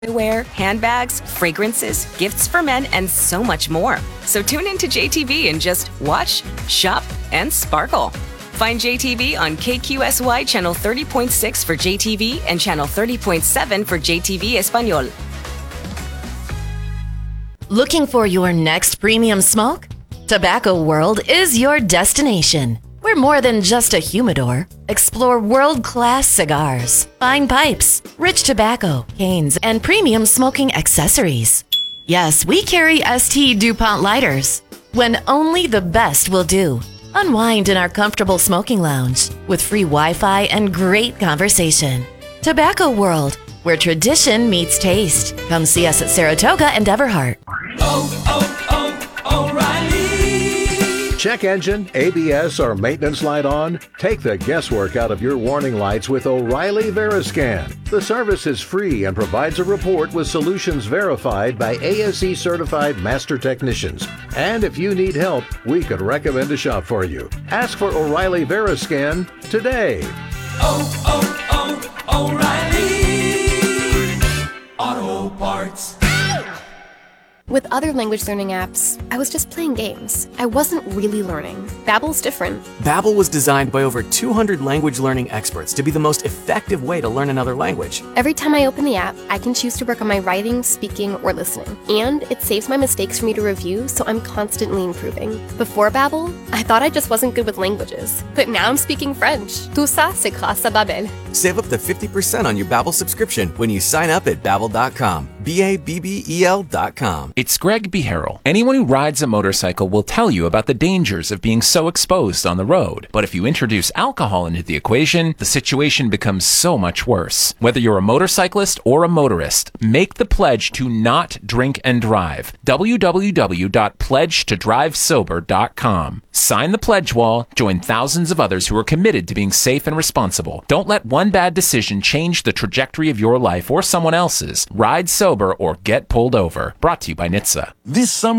Wear, handbags, fragrances, gifts for men, and so much more. So tune into JTV and just watch, shop, and sparkle. Find JTV on KQSY Channel 30.6 for JTV and Channel 30.7 for JTV Espanol. Looking for your next premium smoke? Tobacco World is your destination. We're more than just a humidor. Explore world-class cigars, fine pipes, rich tobacco, canes, and premium smoking accessories. Yes, we carry ST DuPont lighters. When only the best will do. Unwind in our comfortable smoking lounge with free Wi-Fi and great conversation. Tobacco World, where tradition meets taste. Come see us at Saratoga and Everhart. O'Reilly! Check engine, ABS, or maintenance light on? Take the guesswork out of your warning lights with O'Reilly Veriscan. The service is free and provides a report with solutions verified by ASE certified master technicians. And if you need help, we could recommend a shop for you. Ask for O'Reilly Veriscan today. O'Reilly Auto Parts. With other language learning apps, I was just playing games. I wasn't really learning. Babbel's different. Babbel was designed by over 200 language learning experts to be the most effective way to learn another language. Every time I open the app, I can choose to work on my writing, speaking, or listening. And it saves my mistakes for me to review, so I'm constantly improving. Before Babbel, I thought I just wasn't good with languages. But now I'm speaking French. Tout ça, c'est grâce à Babbel. Save up to 50% on your Babbel subscription when you sign up at Babbel.com. Babbel.com. It's Greg Beharrell. Anyone who rides a motorcycle will tell you about the dangers of being so exposed on the road. But if you introduce alcohol into the equation, the situation becomes so much worse. Whether you're a motorcyclist or a motorist, make the pledge to not drink and drive. www.pledgetodrivesober.com. Sign the pledge wall, join thousands of others who are committed to being safe and responsible. Don't let one bad decision change the trajectory of your life or someone else's. Ride sober or get pulled over. Brought to you by NHTSA. This summer,